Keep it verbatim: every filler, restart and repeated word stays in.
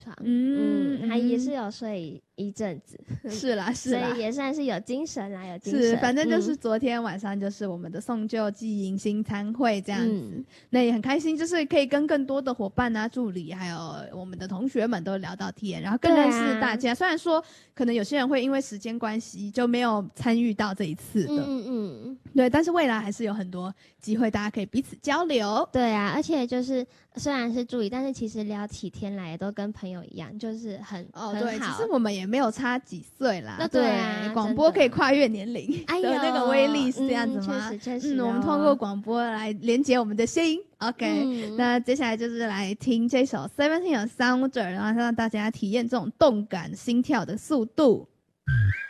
床，嗯嗯，还也是有睡一阵子， 是啦是啦， 所以也算是有精神啦，有精神。 是，反正就是昨天晚上就是我们的送旧祭迎新餐会这样子、嗯，那也很开心，就是可以跟更多的伙伴啊、助理还有我们的同学们都聊到天，然后更认识大家、啊。虽然说可能有些人会因为时间关系就没有参与到这一次的，嗯嗯，对，但是未来还是有很多机会，大家可以彼此交流。 对啊，而且就是虽然是助理，但是其实聊起天来也都跟朋友一样，就是很哦，对， 很好。 其实我们也没有差几岁啦， 对啊， 广播可以跨越年龄的那个威力是这样子吗？ 确实确实， 嗯，我们通过广播来连接我们的心。OK，、嗯、那接下来就是来听这首 Seventeen 的 Sounder， 然后让大家体验这种动感心跳的速度。